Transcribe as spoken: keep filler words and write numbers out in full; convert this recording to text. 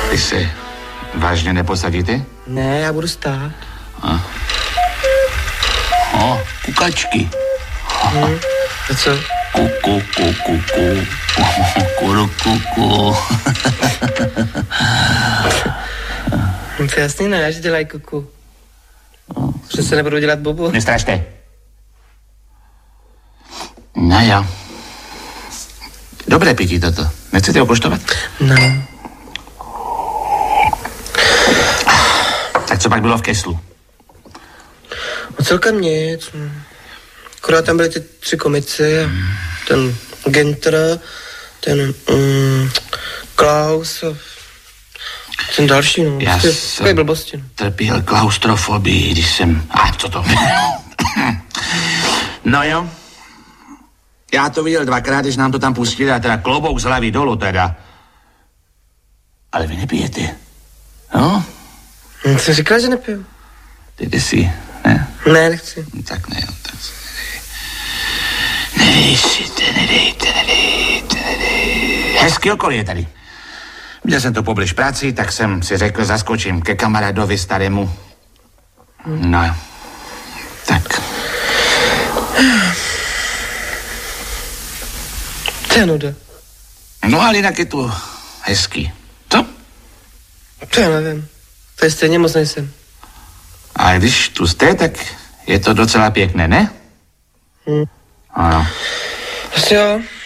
Vy se vážně neposadíte? Ne, já budu stát. A. O, kukačky. Hmm. A co? Kuku, kuku, kuku. Kuru, kuku. To jasný ne, že dělají kuku. Že se nebudou dělat bobu. Nestrašte. No jo. Dobré pití toto. Nechcete ho koštovat? No. Tak co pak bylo v keslu? No celkem nic. Akorát tam byly ty tři komici. Hmm. Ten Ginter, ten um, Klaus a ten další, no. Já Takové jsem blbosti, no. trpěl klaustrofobii, když jsem... A co to? No jo. Já to viděl dvakrát, když nám to tam pustili, a teda klobouk z hlavy dolů teda. Ale vy nepijete, no? Hm, jsem říkal, že nepiju. Dejte si, ne? Ne, nechci. Tak ne, tak si nedej. Nedejte, nedejte, nedejte, nedejte. Hezký okolí je tady. Viděl jsem to poblíž práci, tak jsem si řekl, zaskočím ke kamarádovi starému. No, tak. To je nuda. No, ale jinak je to hezký. Co? To já nevím. To je stejně moc nejsem. A když tu jste, tak je to docela pěkné, ne? Hm. Ano. Asi jo.